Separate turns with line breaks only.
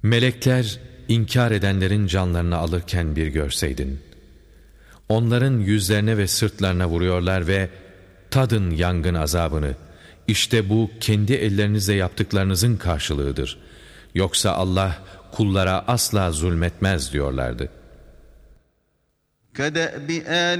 Melekler inkar edenlerin canlarını alırken bir görseydin. Onların yüzlerine ve sırtlarına vuruyorlar ve tadın yangın azabını. İşte bu kendi ellerinizle yaptıklarınızın karşılığıdır. Yoksa Allah kullara asla zulmetmez diyorlardı.
كَدَأْبِ